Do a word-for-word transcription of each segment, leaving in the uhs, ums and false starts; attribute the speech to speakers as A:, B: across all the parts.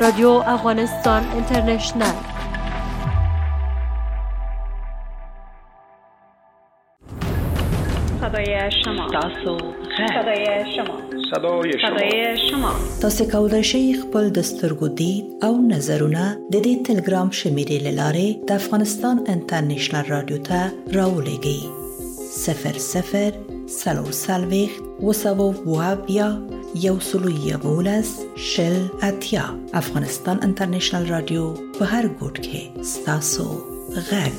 A: رادیو افغانستان اینترنشنل.
B: صدای شما تاسو صدای شما
C: صدای شما
B: صدای شما
D: تاسو کولای شئ خپل دستورګو دید او نظرونه د دې ټلګرام شمیرې لاره د افغانستان انټرنیشنل رادیو ته راولېږئ. صفر صفر سلور سلويخ وسبو بوابیا یو سلو یولس شل اتیا. افغانستان انټرنیشنل رادیو په هر ګوټ کې ستاسو غږ.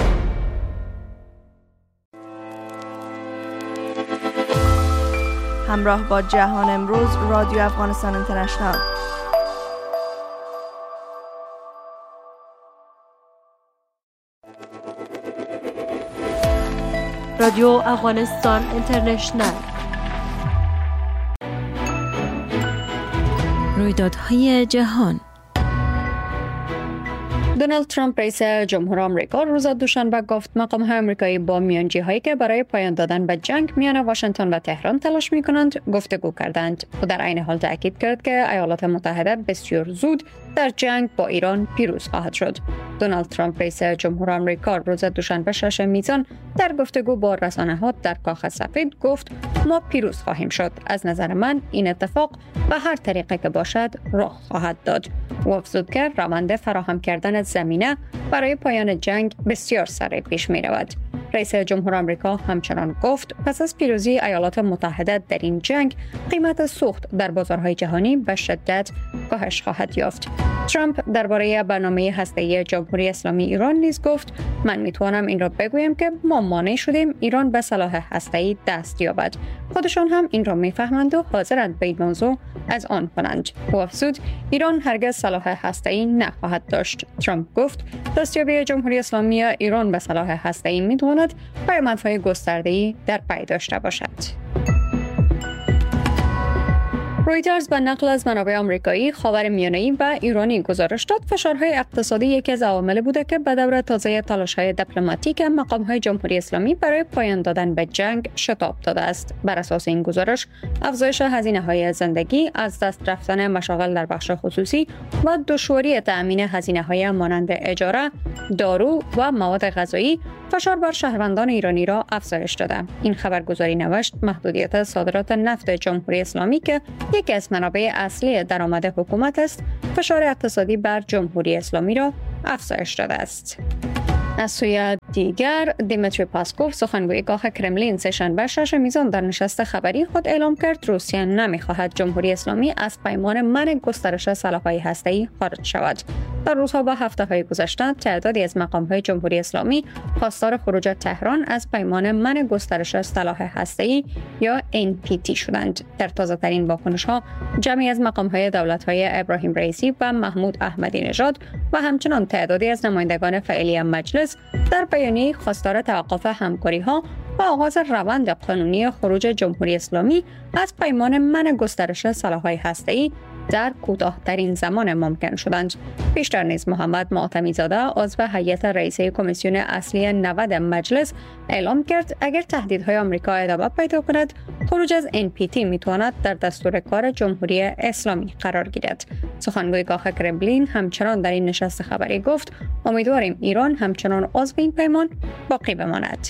A: همراه با جهان امروز رادیو افغانستان اینترنشنل. رادیو افغانستان اینترنشنل. رویدادهای جهان.
B: دونالد ترامپ رئیس جمهور آمریکا روز دوشنبه گفت مقام‌های آمریکایی با میانجی‌هایی که برای پایان دادن به جنگ میان واشنگتن و تهران تلاش می‌کنند گفتگو کردند و در عین حال تاکید کرد که ایالات متحده بسیار زود در جنگ با ایران پیروز خواهد شد. دونالد ترامپ رئیس جمهور آمریکا روز دوشنبه شش میزان در گفتگو با رسانه‌ها در کاخ سفید گفت ما پیروز خواهیم شد. از نظر من این اتفاق به هر طریقی که باشد رخ خواهد داد. و افزود که روند فراهم کردن زمینه برای پایان جنگ بسیار سریع پیش می رود. رئیس جمهور آمریکا همچنان گفت پس از پیروزی ایالات متحده در این جنگ قیمت سوخت در بازارهای جهانی به شدت کاهش خواهد یافت. ترامپ درباره برنامه هسته‌ای جمهوری اسلامی ایران نیز گفت من میتوانم این را بگویم که ما مانع شدیم ایران به سلاح هسته‌ای دست یابد. خودشان هم این را میفهمند و حاضرند به این موضوع از آن کنند. و افزود ایران هرگز سلاح هسته‌ای نخواهد داشت. ترامپ گفت دستیابی جمهوری اسلامی ایران به سلاح هسته‌ای میتواند پیامدهای گسترده‌ای در پی داشته باشد. رویترز به نقل از منابع آمریکایی، خاورمیانه‌ای و ایرانی گزارش داد فشارهای اقتصادی یکی از عوامل بوده که به دور تازه تلاش‌های دیپلماتیک مقام‌های جمهوری اسلامی برای پایان دادن به جنگ شتاب داده است. بر اساس این گزارش، افزایش هزینه‌های زندگی، از دست رفتن مشاغل در بخش خصوصی و دشواری تأمین هزینه‌های مانند اجاره، دارو و مواد غذایی فشار بر شهروندان ایرانی را افزایش داده. این خبرگزاری نوشت محدودیت صادرات نفت جمهوری اسلامی که یکی از منابع اصلی درآمد حکومت است، فشار اقتصادی بر جمهوری اسلامی را افزایش داده است. از سوی دیگر دیمیتری پاسکوف سخنگوی کاخ کرملین سه‌شنبه شش میزان در نشست خبری خود اعلام کرد روسیه نمی‌خواهد جمهوری اسلامی از پیمان منع گسترش سلاح‌های هسته‌ای خارج شود. در روزها و هفته‌های گذشته تعدادی از مقام‌های جمهوری اسلامی خواستار خروج تهران از پیمان منع گسترش سلاح هسته‌ای یا ان پی تی شدند. در تازه‌ترین واکنش‌ها جمعی از مقام‌های دولت‌های ابراهیم رئیسی و محمود احمدی نژاد و همچنان تعدادی از نمایندگان فعلی مجلس در بیانیه خواستار توقف همکاری‌ها و آغاز روند قانونی خروج جمهوری اسلامی از پیمان منع گسترش سلاح‌های هسته‌ای در کوتاه‌ترین زمان ممکن شدند. پیشتر نیز محمد معتمی زاده عضو هیئت رئیسه کمیسیون اصلی نود مجلس اعلام کرد اگر تهدیدهای آمریکا ادامه پیدا کند خروج از ان پی تی میتواند در دستور کار جمهوری اسلامی قرار گیرد. سخنگوی کاخ کرملین همچنان در این نشست خبری گفت امیدواریم ایران همچنان عضو این پیمان باقی بماند.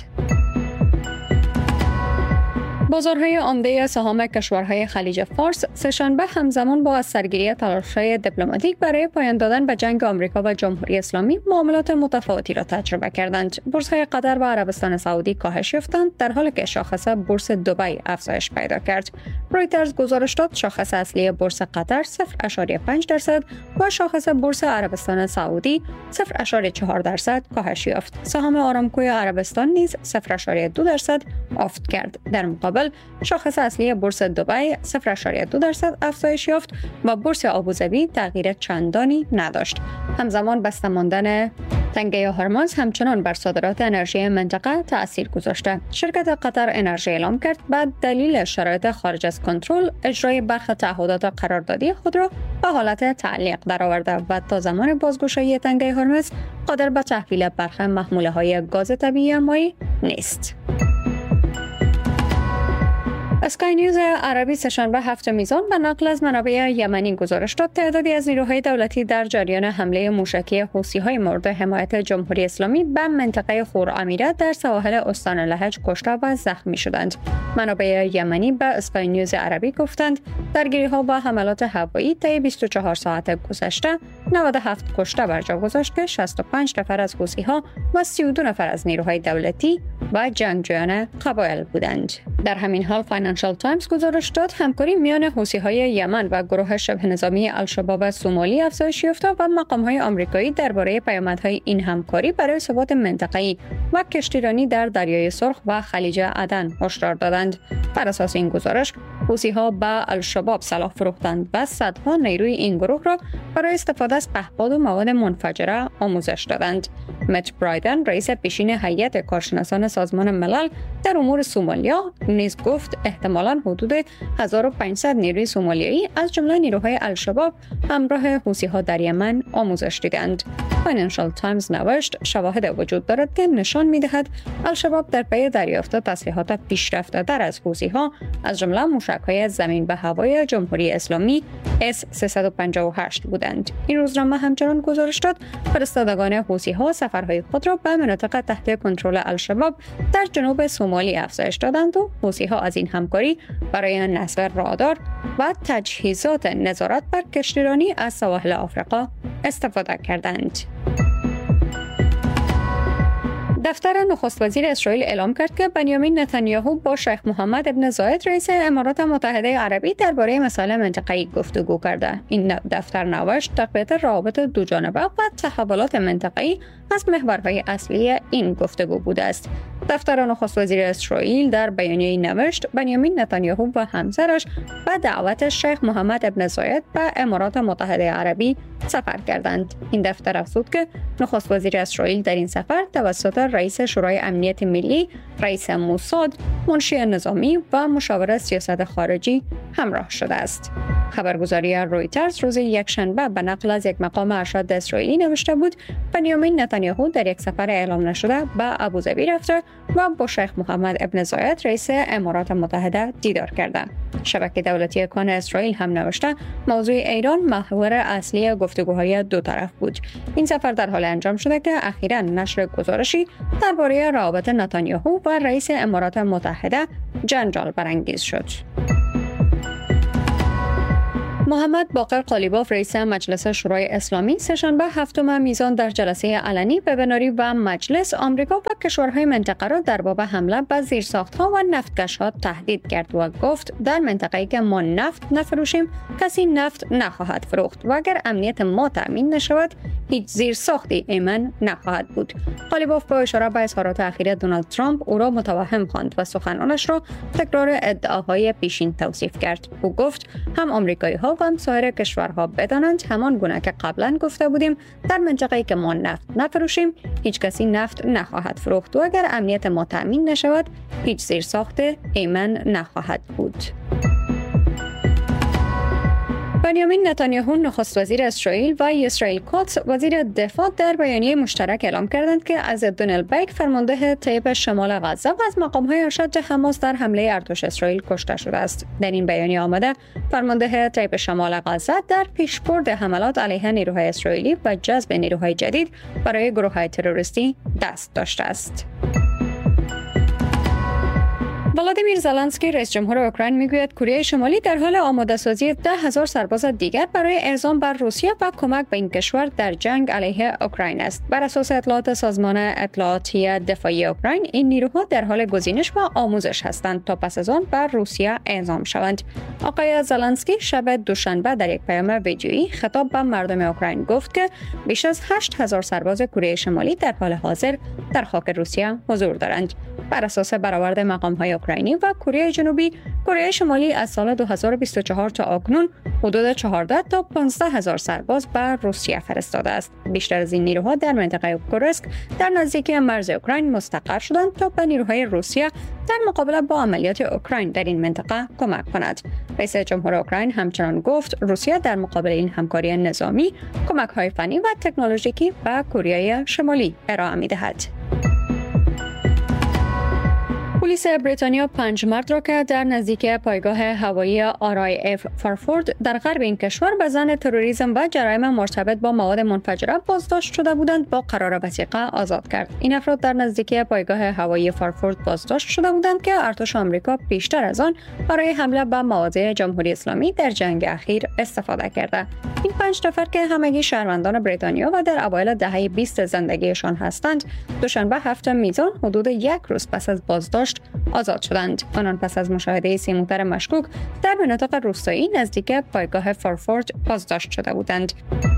B: بازارهای عمده سهام کشورهای خلیج فارس سه‌شنبه همزمان با از سرگیری تلاش‌های دیپلماتیک برای پایان دادن به جنگ آمریکا و جمهوری اسلامی معاملات متفاوتی را تجربه کردند. بورس‌های قطر و عربستان سعودی کاهش یافتند در حالی که شاخص بورس دبی افزایش پیدا کرد. رویترز گزارش داد شاخص اصلی بورس قطر صفر ممیز پنج درصد و شاخص بورس عربستان سعودی صفر ممیز چهار درصد کاهش یافت. سهام آرامکوی عربستان نیز صفر ممیز دو درصد افت کرد. در مقابل شاخص اصلی بورس دبی صفر ممیز دو درصد افزایش یافت و بورس ابوظبی تغییر چندانی نداشت. همزمان بسته ماندن تنگه هرمز همچنان بر صادرات انرژی منطقه تأثیر گذاشته. شرکت قطر انرژی اعلام کرد بعد دلیل شرایط خارج از کنترل اجرای برخی تعهدات قراردادی خود را به حالت تعلیق درآورده و تا زمان بازگشایی تنگه هرمز قادر به تحویل برخی محموله‌های گاز طبیعی مایی نیست. اسکای نیوز عربی سه‌شنبه هفتم میزان به نقل از منابع یمنی گزارش داد تعدادی از نیروهای دولتی در جریان حمله موشکی حوثی‌های مورد حمایت جمهوری اسلامی به منطقه خرم‌امیره در سواحل استان لهج کشته و زخمی شدند. منابع یمنی به اسکای نیوز عربی گفتند درگیری‌ها با حملات هوایی طی بیست و چهار ساعت گذشته نود و هفت کشته بر جا گذاشت که شصت و پنج نفر از حوثی‌ها و سی و دو نفر از نیروهای دولتی و جنگجویان قبایل بودند. در همین حال فاینانشال تایمز گزارش داد همکاری میان حوثی‌های یمن و گروه شبه نظامی الشباب سومالی افزایش یافته و مقام‌های آمریکایی درباره پیامدهای این همکاری برای ثبات منطقه‌ای و کشتیرانی در دریای سرخ و خلیج عدن هشدار دادند. بر اساس این گزارش حوثی‌ها به الشباب سلاح فروختند و صدها نیروی این گروه را برای استفاده از پهپاد و مواد منفجره آموزش دادند. مت برایدن رئیس پیشین هیئت کارشناسان سازمان ملل در امور سومالیا نیز گفت احتمالاً حدود هزار و پانصد نیروی سومالیایی از جمله نیروهای الشباب همراه حوثی‌ها در یمن آموزش دیدند. فاینانشال تایمز نوشت شواهد وجود دارد که نشان می‌دهد الشباب در پی دریافت تسلیحات پیشرفته‌تر از حوثی‌ها از جمله موشک‌های زمین به هوای جمهوری اسلامی اس سیصد و پنجاه و هشت بودند. این روزنامه همچنان گزارش داد فرستادگان حوثی‌ها سفرهای خود را به مناطق تحت کنترل الشباب در جنوب سومالی افزایش دادند و حوثی‌ها از این همکاری برای نصب رادار و تجهیزات نظارت بر کشتیرانی از سواحل آفریقا استفاده کردند. دفتر نخست وزیر اسرائیل اعلام کرد که بنیامین نتانیاهو با شیخ محمد ابن زاید رئیس امارات متحده عربی درباره مسائل منطقه‌ای گفتگو کرده. این دفتر نوشت تقویت روابط دوجانبه و تحولات منطقه‌ای از محورهای اصلی این گفتگو بوده است. دفتر نخست وزیر اسرائیل در بیانیه‌ای نوشت بنیامین نتانیاهو و همسرش به دعوت شیخ محمد ابن زاید به امارات متحده عربی سفر کردند. این دفتر افزود که نخست وزیر اسرائیل در این سفر توسط رئیس شورای امنیت ملی، رئیس موساد، منشی نظامی و مشاور سیاست خارجی همراه شده است. خبرگزاری رویترز روز یکشنبه به نقل از یک مقام ارشد اسرائیلی نوشته بود بنیامین نتانیاهو در یک سفر اعلام نشده به ابوظبی رفته و با شیخ محمد ابن زاید رئیس امارات متحده دیدار کرده. شبکه دولتی کان اسرائیل هم نوشته موضوع ایران محور اصلی گفتگوهای دو طرف بود. این سفر در حال انجام شده که اخیراً نشر گزارشی درباره روابط نتانیاهو و رئیس امارات متحده جنجال برانگیز شد. محمد باقر قالیباف رئیس مجلس شورای اسلامی سه‌شنبه هفتم میزان در جلسه علنی به بناری و مجلس آمریکا و کشورهای منطقه را در باب حمله به زیرساخت‌ها و نفتکش‌ها تهدید کرد و گفت در منطقه‌ای که ما نفت نفروشیم کسی نفت نخواهد فروخت و اگر امنیت ما تأمین نشود هیچ زیرساختی ایمن نخواهد بود. قالیباف با اشاره به اظهارات اخیر دونالد ترامپ او را متوهم خواند و سخنانش را تکرار ادعاهای پیشین توصیف کرد. او گفت هم آمریکایی‌ها و هم سایر کشورها بدانند همان گونه که قبلا گفته بودیم در منطقه‌ای که ما نفت نفروشیم هیچ کسی نفت نخواهد فروخت و اگر امنیت ما تأمین نشود هیچ زیرساخت ایمن نخواهد بود. بنیامین نتانیاهو نخست وزیر اسرائیل و اسرائیل کاتس وزیر دفاع در بیانیه مشترک اعلام کردند که از دونالد بیک فرمانده طیب شمال غزه و از مقام‌های ارشد حماس در حمله ارتش اسرائیل کشته شده است. در این بیانیه آمده فرمانده طیب شمال غزه در پیشبرد حملات علیه نیروهای اسرائیلی و جذب نیروهای جدید برای گروه‌های تروریستی دست داشته است. ولادیمیر زلنسکی رئیس جمهور اوکراین میگوید کره شمالی در حال آماده سازی ده هزار سرباز دیگر برای اعزام بر روسیه و کمک به این کشور در جنگ علیه اوکراین است. بر اساس اطلاعات سازمان اطلاعاتی دفاعی اوکراین این نیروها در حال گزینش و آموزش هستند تا پس از آن بر روسیه اعزام شوند. آقای زلنسکی شب دوشنبه در یک پیام ویدیویی خطاب به مردم اوکراین گفت که بیش از هشت هزار سرباز کره شمالی در حال حاضر در خاک روسیه حضور دارند. بر اساس برآورد مقام‌های اوکراینی و کره جنوبی، کره شمالی از سال دو هزار و بیست و چهار تا اکنون حدود چهارده تا پانزده هزار سرباز بر روسیه فرستاده است. بیشتر از این نیروها در منطقه کورسک در نزدیکی مرز اوکراین مستقر شدند تا به نیروهای روسیه در مقابله با عملیات اوکراین در این منطقه کمک کند. رئیس جمهور اوکراین همچنان گفت روسیه در مقابل این همکاری نظامی کمک‌های فنی و تکنولوژیکی به کره شمالی ارائه می‌دهد. پلیس بریتانیا پنج مرد را که در نزدیکی پایگاه هوایی آر آی اف فارفورد در غرب این کشور به ظن تروریسم و جرایم مرتبط با مواد منفجره بازداشت شده بودند با قرار وثیقه آزاد کرد. این افراد در نزدیکی پایگاه هوایی فارفورد بازداشت شده بودند که ارتش آمریکا پیشتر از آن برای حمله به مواضع جمهوری اسلامی در جنگ اخیر استفاده کرده. این پنج نفر که همگی شهروندان بریتانیا و در اوایل دهه بیست زندگیشان هستند، دوشنبه هفتم میزان حدود یک روز پس از بازداشت آزاد شدند. آنان پس از مشاهده سه موتر مشکوک در مناطق روستایی نزدیک پایگاه فارفورد بازداشت شده بودند.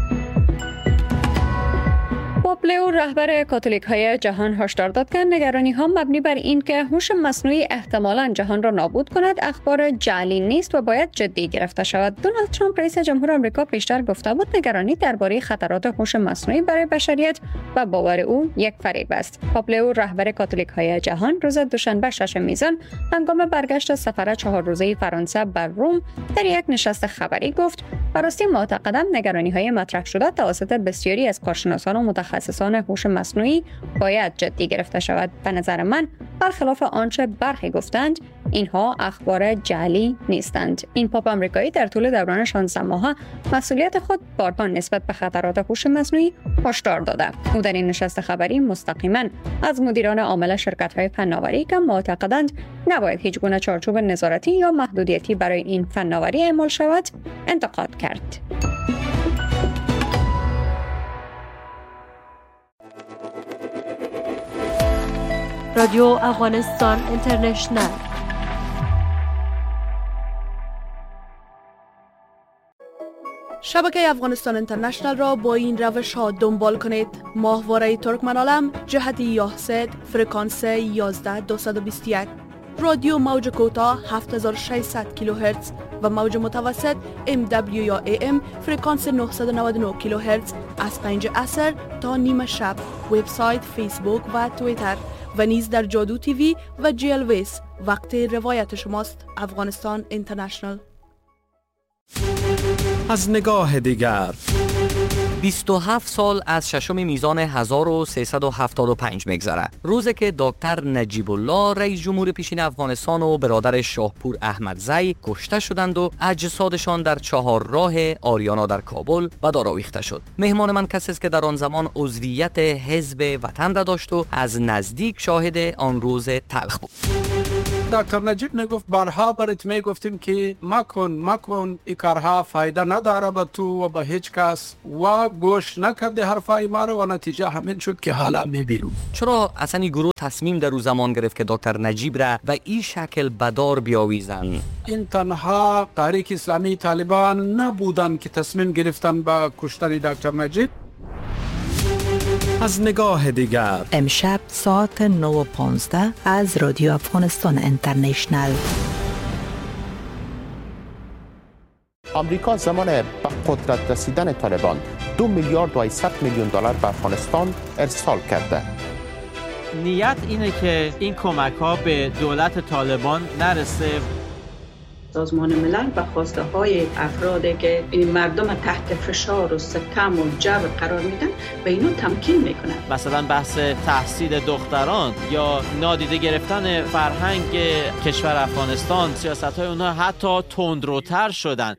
B: پاپ لیو رهبر کاتولیک‌های جهان هشدار داد که نگرانی‌ها مبنی بر این که هوش مصنوعی احتمالاً جهان را نابود کند اخبار جعلی نیست و باید جدی گرفته شود. دونالد ترامپ رئیس جمهور آمریکا پیشتر گفته بود نگرانی درباره خطرات هوش مصنوعی برای بشریت و باور او یک فریب است. پاپ لیو رهبر کاتولیک‌های جهان روز دوشنبه ششم میزان هنگام برگشت از سفر چهار روزه فرانسه بر روم در یک نشست خبری گفت براستی معتقدم نگرانی‌های مطرح شده توسط بسیاری از کارشناسان و متخصصان هوش مصنوعی باید جدی گرفته شود. به نظر من برخلاف آنچه برخی گفتند اینها اخبار جعلی نیستند. این پاپ آمریکایی در طول دوران شانزده ماه مسئولیت خود بارها نسبت به خطرات هوش مصنوعی هشدار داده. او در این نشست خبری مستقیما از مدیران عامل شرکت‌های فناوری که معتقدند نباید هیچ گونه چارچوب نظارتی یا محدودیتی برای این فناوری اعمال شود انتقاد کرد.
C: رادیو افغانستان اینترنشنل.
E: شبکه افغانستان اینترنشنل را با این روش ها دنبال کنید: ماهواره ترکمن‌عالم جهت یاهسد فرکانس یازده دویست و بیست و یک، رادیو موج کوتاه هفت هزار و ششصد کیلوهرتز و موج متوسط ام دبلیو یا ای ام فرکانس نهصد و نود و نه کیلوهرتز از پنج عصر تا نیمه شب. وبسایت، فیسبوک و توییتر و نیز در جادو تیوی و جی ال ویس. وقت روایت شماست. افغانستان اینترنشنل.
F: از نگاه دیگر
G: بیست و هفت سال از ششم میزان هزار و سیصد و هفتاد و پنج میگذره، روزی که دکتر نجیب الله رئیس جمهور پیشین افغانستان و برادر شاهپور احمدزی کشته شدند و اجسادشان در چهار راه آریانا در کابل به دار آویخته شد. مهمان من کسی است که در آن زمان عضویت حزب وطن را داشت و از نزدیک شاهد آن روز تلخ بود.
F: دکتر نجیب نگفت بارها برات میگفتیم که مکن مکن این کارها فایده نداره به تو و به هیچ کس و گوش نکرده حرفای ما رو و نتیجه همین شد که حالا میبینیم.
G: چرا اصلا این گروه تصمیم در روز زمان گرفت که دکتر نجیب را و این شکل بدار بیاویزن؟
F: این تنها تحریک اسلامی طالبان نبودن که تصمیم گرفتن با کشتن دکتر نجیب. از نگاه دیگر
D: امشب ساعت نه و پانزده از رادیو افغانستان اینترنشنل.
H: آمریکا زمان به قدرت رسیدن طالبان دو میلیارد و صد میلیون دلار به افغانستان ارسال کرده.
I: نیت اینه که این کمک ها به دولت طالبان نرسه.
J: سازمان ملل به خواسته های افرادی که این مردم تحت فشار و ستم و جبر قرار میدن به اینو تمکین میکنن.
I: مثلا بحث تحصیل دختران یا نادیده گرفتن فرهنگ کشور افغانستان، سیاست های اونها حتی تندروتر شدن.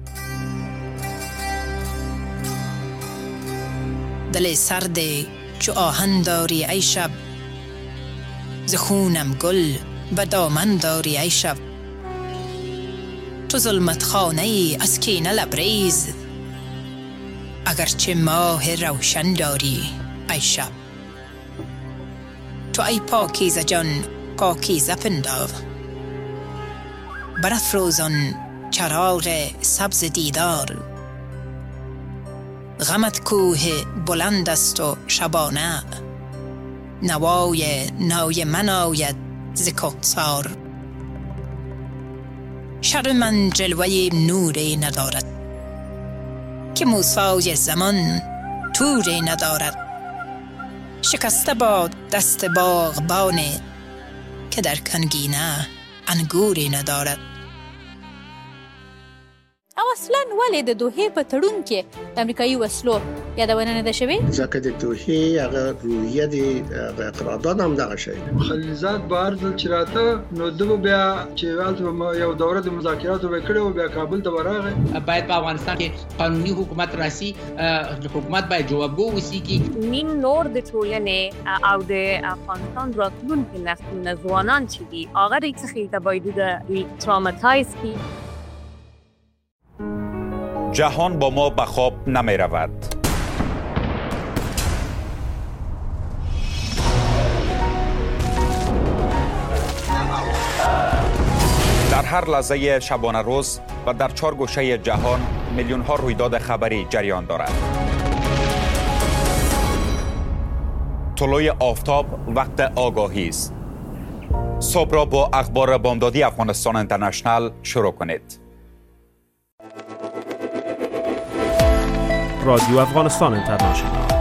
K: دل سرد چو آهن داری ای شب، ز خونم گل به دامن داری ای شب. تو ظلمت خانه ای از کینه لبریز، اگرچه ماه روشن داری ای شب. تو ای پاکیزه جان پاکیزه پندار، برافروزان چراغ سبز دیدار. غمت کوه بلند است و شبانه، نوای نای من آید ز کوثر. شر من جلوه نوری ندارد، که موسای زمان توری ندارد. شکسته باد دست باغبان، که در کنگینه انگوری ندارد.
L: I was اصلا ولې د دوحې په تړون کې د امریکایي وسلو یادونه نه ده شوې؟
M: ځکه د دوحې هغه روحیه د قرارداد هم دغه شی
N: خلیلزاد بهر ځل چې راته نو دغه بیا چې یو دوره د مذاکراتو وکړو بیا کابل ته ورغی.
O: باید په افغانستان کې قانوني حکومت راسي، حکومت باید جوابګو وسیږي.
P: نیم نور د ټولنې او د افغانستان راتلونکي نسلونه ځوانان چې دي هغه د څه خیلی باید د تراماتایز کی.
Q: جهان با ما به خواب نمی رود. در هر لحظه شبانه روز و در چهار گوشه جهان میلیون ها رویداد خبری جریان دارد. طلوع آفتاب وقت آگاهی است. صبح را با اخبار بامدادی افغانستان اینترنشنال شروع کنید.
R: رادیو افغانستان اینترنشنال